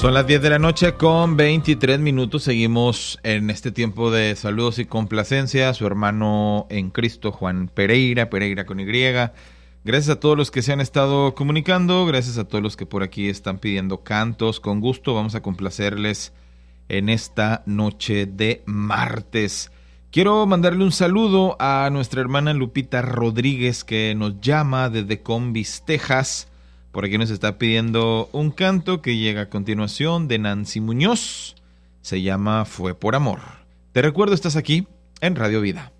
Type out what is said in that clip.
Son las 10 de la noche con 23 minutos. Seguimos en este tiempo de saludos y complacencia. Su hermano en Cristo, Juan Pereira con Y. Gracias a todos los que se han estado comunicando. Gracias a todos los que por aquí están pidiendo cantos. Con gusto vamos a complacerles en esta noche de martes. Quiero mandarle un saludo a nuestra hermana Lupita Rodríguez, que nos llama desde Combis, Texas. Por aquí nos está pidiendo un canto que llega a continuación de Nancy Muñoz. Se llama Fue por Amor. Te recuerdo, estás aquí en Radio Vida.